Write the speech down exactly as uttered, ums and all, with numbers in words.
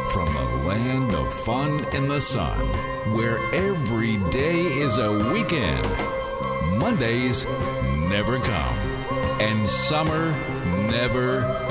From the land of fun in the sun, where every day is a weekend, Mondays never come, and summer never